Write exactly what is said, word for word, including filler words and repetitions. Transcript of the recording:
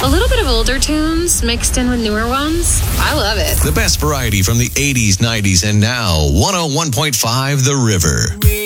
A little bit of older tunes mixed in with newer ones. I love it. The best variety from the eighties, nineties, and now one oh one point five The River.